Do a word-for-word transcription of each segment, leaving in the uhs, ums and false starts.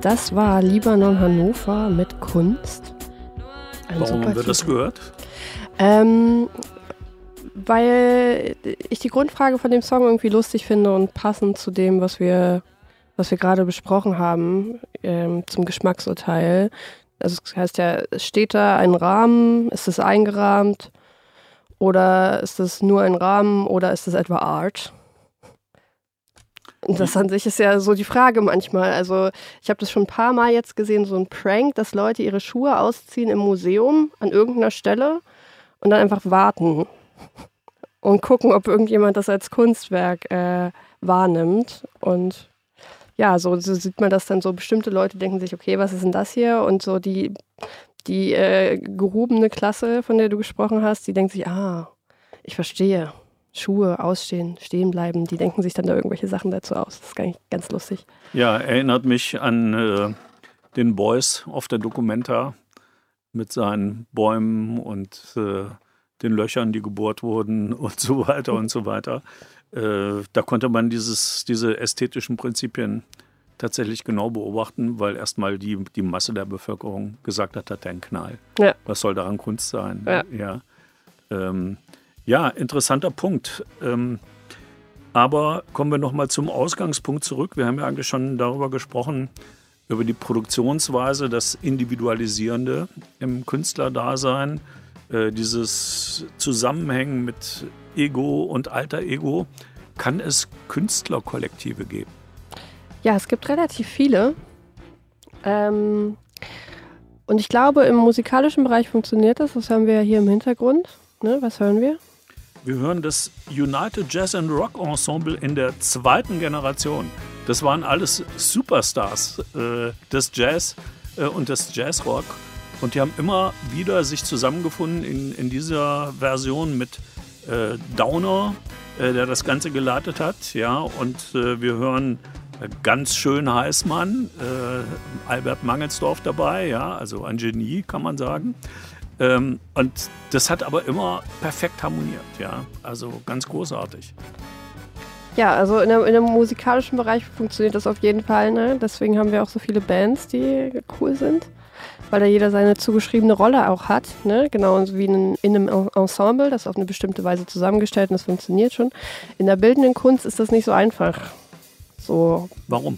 Das war Libanon Hannover mit Kunst. Ein Warum haben wir das gehört? Ähm, weil ich die Grundfrage von dem Song irgendwie lustig finde und passend zu dem, was wir, was wir gerade besprochen haben, ähm, zum Geschmacksurteil. Also das heißt ja, steht da ein Rahmen, ist es eingerahmt oder ist es nur ein Rahmen oder ist es etwa Art? Und das an sich ist ja so die Frage manchmal. Also ich habe das schon ein paar Mal jetzt gesehen, so ein Prank, dass Leute ihre Schuhe ausziehen im Museum an irgendeiner Stelle und dann einfach warten und gucken, ob irgendjemand das als Kunstwerk äh, wahrnimmt. Und ja, so, so sieht man das dann so. Bestimmte Leute denken sich, okay, was ist denn das hier? Und so die, die äh, gehobene Klasse, von der du gesprochen hast, die denkt sich, ah, ich verstehe. Schuhe ausstehen, stehen bleiben, die denken sich dann da irgendwelche Sachen dazu aus. Das ist gar nicht ganz lustig. Ja, erinnert mich an äh, den Beuys auf der Documenta mit seinen Bäumen und äh, den Löchern, die gebohrt wurden und so weiter und so weiter. Äh, da konnte man dieses, diese ästhetischen Prinzipien tatsächlich genau beobachten, weil erstmal die, die Masse der Bevölkerung gesagt hat, hat er einen Knall. Ja. Was soll daran Kunst sein? Ja. Ja. Ähm, Ja, interessanter Punkt. Ähm, aber kommen wir nochmal zum Ausgangspunkt zurück. Wir haben ja eigentlich schon darüber gesprochen, über die Produktionsweise, das Individualisierende im Künstlerdasein, äh, dieses Zusammenhängen mit Ego und Alter Ego. Kann es Künstlerkollektive geben? Ja, es gibt relativ viele. Ähm, und ich glaube, im musikalischen Bereich funktioniert das. Das haben wir ja hier im Hintergrund. Ne, was hören wir? Wir hören das United Jazz and Rock Ensemble in der zweiten Generation. Das waren alles Superstars äh, des Jazz äh, und des Jazzrock. Und die haben immer wieder sich zusammengefunden in, in dieser Version mit äh, Downer, äh, der das Ganze geleitet hat. Ja, und äh, wir hören äh, ganz schön Heißmann, äh, Albert Mangelsdorf dabei, ja, also ein Genie, kann man sagen. Ähm, und das hat aber immer perfekt harmoniert, ja, also ganz großartig. Ja, also in der, in dem musikalischen Bereich funktioniert das auf jeden Fall, ne? Deswegen haben wir auch so viele Bands, die cool sind, weil da jeder seine zugeschriebene Rolle auch hat, ne? Genauso wie in, in einem Ensemble, das auf eine bestimmte Weise zusammengestellt und das funktioniert schon. In der bildenden Kunst ist das nicht so einfach. So. Warum?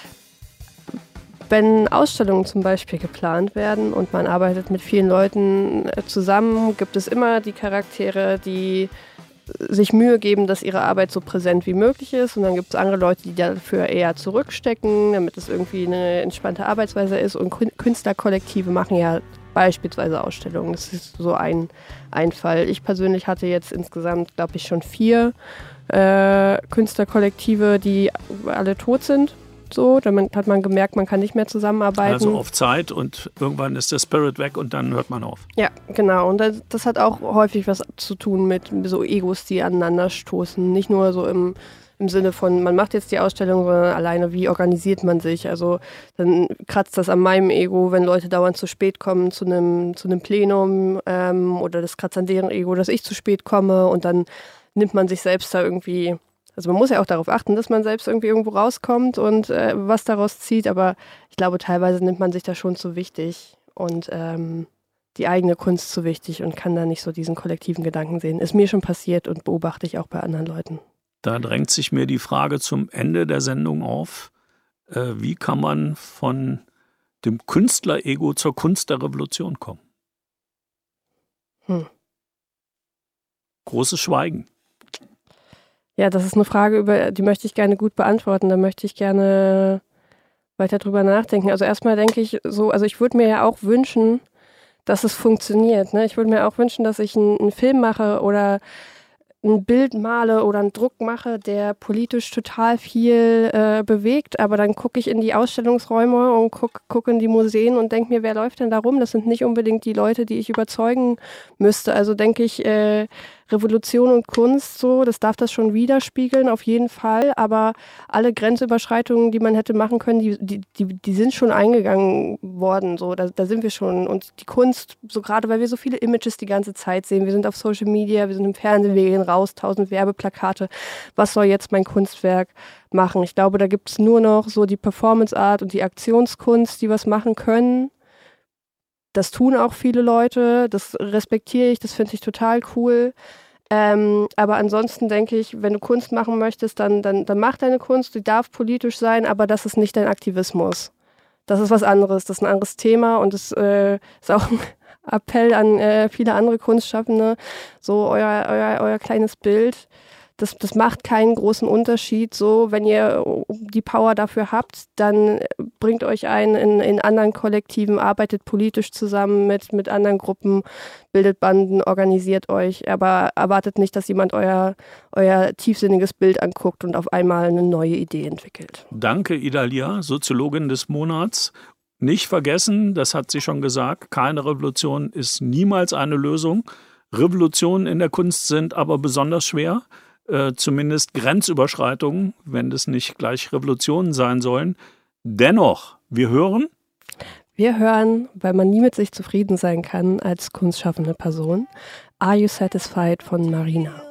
Wenn Ausstellungen zum Beispiel geplant werden und man arbeitet mit vielen Leuten zusammen, gibt es immer die Charaktere, die sich Mühe geben, dass ihre Arbeit so präsent wie möglich ist. Und dann gibt es andere Leute, die dafür eher zurückstecken, damit es irgendwie eine entspannte Arbeitsweise ist. Und Künstlerkollektive machen ja beispielsweise Ausstellungen. Das ist so ein, ein Fall. Ich persönlich hatte jetzt insgesamt, glaube ich, schon vier äh, Künstlerkollektive, die alle tot sind. So, dann hat man gemerkt, man kann nicht mehr zusammenarbeiten. Also auf Zeit und irgendwann ist der Spirit weg und dann hört man auf. Ja, genau. Und das, das hat auch häufig was zu tun mit so Egos, die aneinander stoßen. Nicht nur so im, im Sinne von, man macht jetzt die Ausstellung, sondern alleine, wie organisiert man sich. Also dann kratzt das an meinem Ego, wenn Leute dauernd zu spät kommen zu einem zu einem Plenum ähm, oder das kratzt an deren Ego, dass ich zu spät komme und dann nimmt man sich selbst da irgendwie. Also man muss ja auch darauf achten, dass man selbst irgendwie irgendwo rauskommt und äh, was daraus zieht, aber ich glaube, teilweise nimmt man sich da schon zu wichtig und ähm, die eigene Kunst zu wichtig und kann da nicht so diesen kollektiven Gedanken sehen. Ist mir schon passiert und beobachte ich auch bei anderen Leuten. Da drängt sich mir die Frage zum Ende der Sendung auf, äh, wie kann man von dem Künstler-Ego zur Kunst der Revolution kommen? Hm. Großes Schweigen. Ja, das ist eine Frage, über die möchte ich gerne gut beantworten. Da möchte ich gerne weiter drüber nachdenken. Also erstmal denke ich so, also ich würde mir ja auch wünschen, dass es funktioniert. Ne? Ich würde mir auch wünschen, dass ich einen, einen Film mache oder ein Bild male oder einen Druck mache, der politisch total viel äh, bewegt. Aber dann gucke ich in die Ausstellungsräume und gucke guck in die Museen und denke mir, wer läuft denn da rum? Das sind nicht unbedingt die Leute, die ich überzeugen müsste. Also denke ich, äh, Revolution und Kunst, so, das darf das schon widerspiegeln, auf jeden Fall. Aber alle Grenzüberschreitungen, die man hätte machen können, die, die, die, die sind schon eingegangen worden. So, da, da sind wir schon. Und die Kunst, so gerade weil wir so viele Images die ganze Zeit sehen, wir sind auf Social Media, wir sind im Fernsehen, wir gehen raus, tausend Werbeplakate. Was soll jetzt mein Kunstwerk machen? Ich glaube, da gibt es nur noch so die Performance Art und die Aktionskunst, die was machen können. Das tun auch viele Leute, das respektiere ich, das finde ich total cool. Ähm, aber ansonsten denke ich, wenn du Kunst machen möchtest, dann, dann, dann mach deine Kunst, die darf politisch sein, aber das ist nicht dein Aktivismus. Das ist was anderes, das ist ein anderes Thema und das äh, ist auch ein Appell an äh, viele andere Kunstschaffende, so euer, euer, euer kleines Bild. Das, das macht keinen großen Unterschied. So, wenn ihr die Power dafür habt, dann bringt euch ein in, in anderen Kollektiven, arbeitet politisch zusammen mit, mit anderen Gruppen, bildet Banden, organisiert euch, aber erwartet nicht, dass jemand euer, euer tiefsinniges Bild anguckt und auf einmal eine neue Idee entwickelt. Danke, Idalia, Soziologin des Monats. Nicht vergessen, das hat sie schon gesagt, keine Revolution ist niemals eine Lösung. Revolutionen in der Kunst sind aber besonders schwer. Äh, zumindest Grenzüberschreitungen, wenn das nicht gleich Revolutionen sein sollen. Dennoch, wir hören? Wir hören, weil man nie mit sich zufrieden sein kann als kunstschaffende Person, Are You Satisfied von Marina.